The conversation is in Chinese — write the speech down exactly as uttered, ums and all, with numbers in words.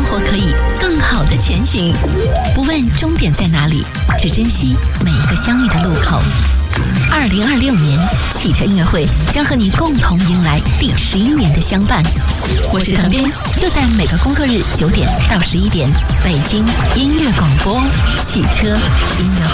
活可以更好的前行。不问终点在哪里，只珍惜每一个相遇的路口。二零二六年汽车音乐会将和你共同迎来第十一年的相伴。我是腾斌，就在每个工作日九点到十一点，北京音乐广播汽车音乐会。